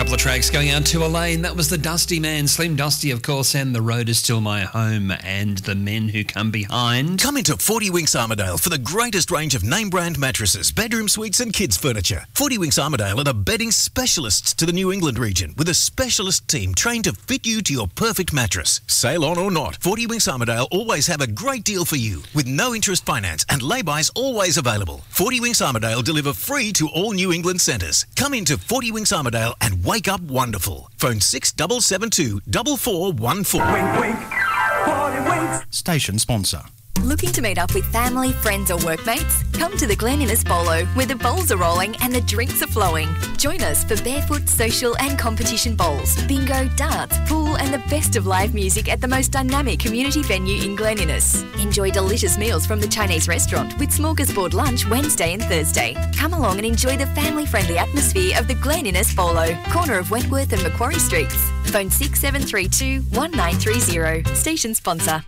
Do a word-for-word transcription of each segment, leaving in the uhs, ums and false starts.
Couple of tracks going out to Elaine. That was the Dusty Man, Slim Dusty, of course, and The Road Is Still My Home, and The Men Who Come Behind. Come into Forty Winks Armidale for the greatest range of name brand mattresses, bedroom suites and kids furniture. Forty Winks Armidale are the bedding specialists to the New England region, with a specialist team trained to fit you to your perfect mattress. Sail on or not, Forty Winks Armidale always have a great deal for you, with no interest finance and lay-bys always available. Forty Winks Armidale deliver free to all New England centres. Come into Forty Winks Armidale and wake up wonderful. Phone six seven seven two, four four one four. Wink, wink. Forty Winks. Station sponsor. Looking to meet up with family, friends or workmates? Come to the Glen Innes Bolo, where the bowls are rolling and the drinks are flowing. Join us for barefoot, social and competition bowls, bingo, darts, pool and the best of live music at the most dynamic community venue in Glen Innes. Enjoy delicious meals from the Chinese restaurant with smorgasbord lunch Wednesday and Thursday. Come along and enjoy the family-friendly atmosphere of the Glen Innes Bolo, corner of Wentworth and Macquarie Streets. Phone six seven three two, one nine three zero. Station sponsor.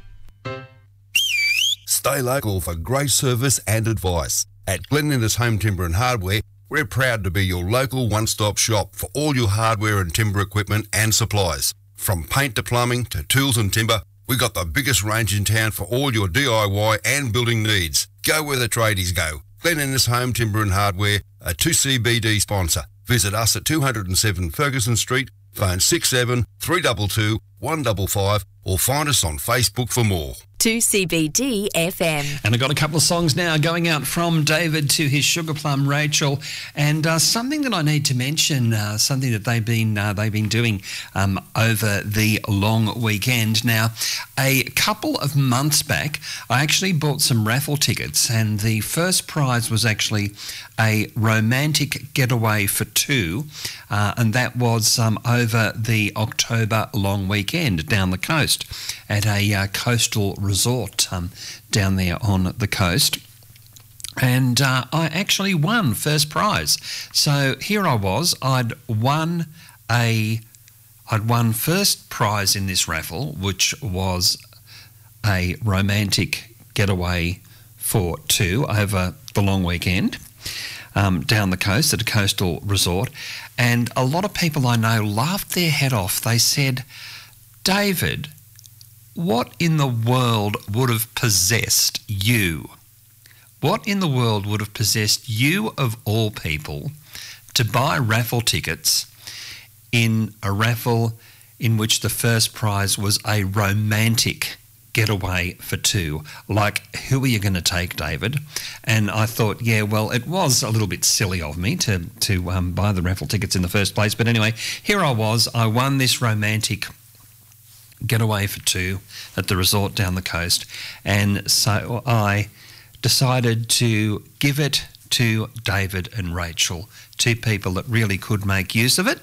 Stay local for great service and advice. At Glen Innes Home Timber and Hardware, we're proud to be your local one-stop shop for all your hardware and timber equipment and supplies. From paint to plumbing to tools and timber, we've got the biggest range in town for all your D I Y and building needs. Go where the tradies go. Glen Innes Home Timber and Hardware, a two C B D sponsor. Visit us at two oh seven Ferguson Street, phone six seven three two two, one five five, or find us on Facebook for more. two C B D F M. And I've got a couple of songs now going out from David to his sugar plum Rachel, and uh, something that I need to mention, uh, something that they've been uh, they've been doing um, over the long weekend. Now, a couple of months back, I actually bought some raffle tickets, and the first prize was actually a romantic getaway for two, uh, and that was um, over the October long weekend down the coast at a uh, coastal resort um, down there on the coast. And uh, I actually won first prize. So here I was, I'd won a, I'd won first prize in this raffle, which was a romantic getaway for two over the long weekend um, down the coast at a coastal resort. And a lot of people I know laughed their head off. They said, David, what in the world would have possessed you? What in the world would have possessed you, of all people, to buy raffle tickets in a raffle in which the first prize was a romantic getaway for two? Like, who are you going to take, David? And I thought, yeah, well, it was a little bit silly of me to, to um, buy the raffle tickets in the first place. But anyway, here I was. I won this romantic getaway for two at the resort down the coast, and so I decided to give it to David and Rachel, two people that really could make use of it.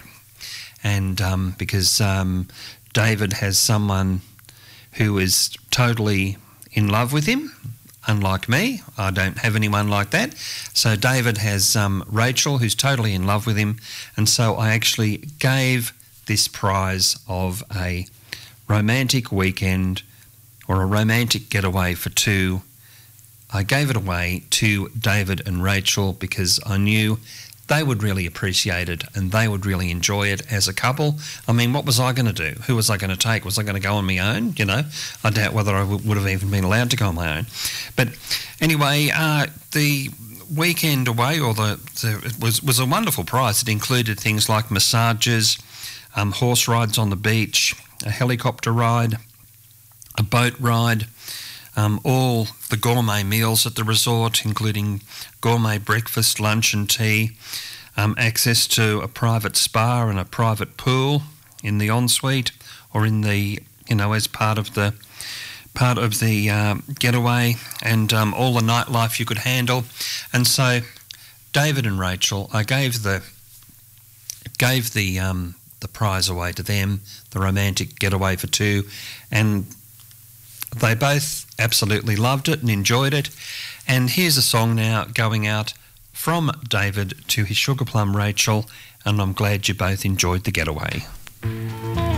And um, because um, David has someone who is totally in love with him, unlike me. I don't have anyone like that. So David has um, Rachel, who's totally in love with him, and so I actually gave this prize of a romantic weekend or a romantic getaway for two. I gave it away to David and Rachel because I knew they would really appreciate it and they would really enjoy it as a couple. I mean, what was I going to do? Who was I going to take? Was I going to go on my own? You know, I doubt whether I w- would have even been allowed to go on my own. But anyway, uh, the weekend away, or the, the it was was a wonderful prize. It included things like massages, um, horse rides on the beach, a helicopter ride, a boat ride, um, all the gourmet meals at the resort, including gourmet breakfast, lunch and tea, um, access to a private spa and a private pool in the ensuite or in the, you know, as part of the part of the uh, getaway, and um, all the nightlife you could handle. And so David and Rachel, I gave the gave the um, the prize away to them, the romantic getaway for two, and they both absolutely loved it and enjoyed it. And here's a song now going out from David to his sugar plum Rachel, and I'm glad you both enjoyed the getaway.